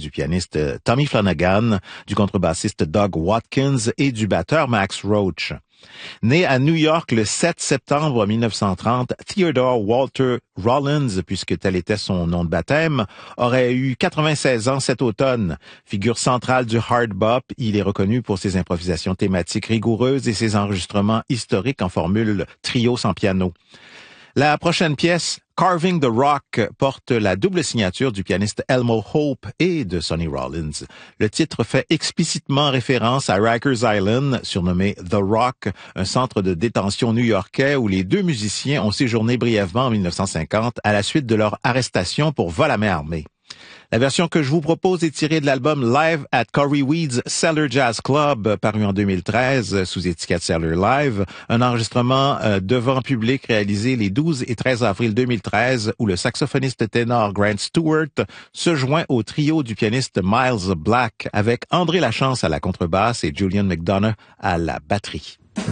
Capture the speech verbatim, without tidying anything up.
du pianiste Tommy Flanagan, du contrebassiste Doug Watkins et du batteur Max Roach. Né à New York le sept septembre mille neuf cent trente, Theodore Walter Rollins, puisque tel était son nom de baptême, aurait eu quatre-vingt-seize ans cet automne. Figure centrale du hard bop, il est reconnu pour ses improvisations thématiques rigoureuses et ses enregistrements historiques en formule trio sans piano. La prochaine pièce, Carving the Rock, porte la double signature du pianiste Elmo Hope et de Sonny Rollins. Le titre fait explicitement référence à Rikers Island, surnommé The Rock, un centre de détention new-yorkais où les deux musiciens ont séjourné brièvement en mille neuf cent cinquante à la suite de leur arrestation pour vol à main armée. La version que je vous propose est tirée de l'album Live at Corey Weed's Cellar Jazz Club, paru en deux mille treize sous étiquette Cellar Live, un enregistrement euh, devant public réalisé les douze et treize avril deux mille treize où le saxophoniste ténor Grant Stewart se joint au trio du pianiste Miles Black avec André Lachance à la contrebasse et Julian McDonough à la batterie.